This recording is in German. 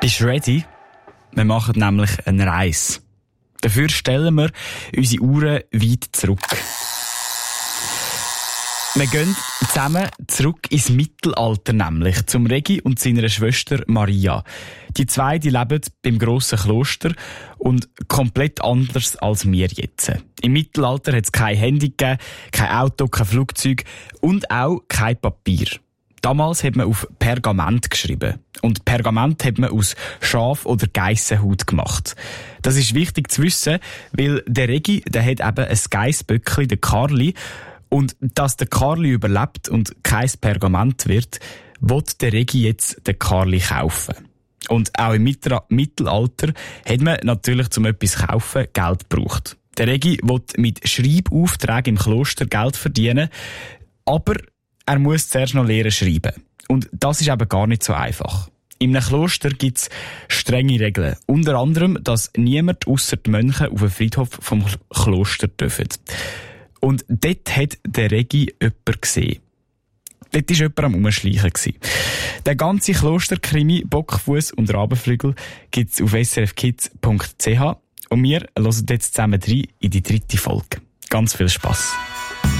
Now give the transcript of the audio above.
Bist du ready? Wir machen nämlich eine Reise. Dafür stellen wir unsere Uhren weit zurück. Wir gehen zusammen zurück ins Mittelalter, nämlich zum Regi und seiner Schwester Maria. Die zwei, die leben beim grossen Kloster und komplett anders als wir jetzt. Im Mittelalter hat es kein Handy gegeben, kein Auto, kein Flugzeug und auch kein Papier. Damals hat man auf Pergament geschrieben. Und Pergament hat man aus Schaf- oder Geissenhaut gemacht. Das ist wichtig zu wissen, weil der Regi, der hat eben ein Geissböckli, der Karli. Und dass der Karli überlebt und kein Pergament wird, will der Regi jetzt den Karli kaufen. Und auch im Mittelalter hat man natürlich, um etwas zu kaufen, Geld gebraucht. Der Regi will mit Schreibaufträgen im Kloster Geld verdienen, aber er muss zuerst noch lernen schreiben. Und das ist eben gar nicht so einfach. In einem Kloster gibt es strenge Regeln. Unter anderem, dass niemand ausser die Mönche auf den Friedhof vom Kloster dürfen. Und dort hat der Regi jemanden gesehen. Dort war jemand am Umschleichen. Der ganze Klosterkrimi Bockfuss und Rabenflügel gibt es auf srfkids.ch. Und wir hören jetzt zusammen rein in die 3. Folge. Ganz viel Spass.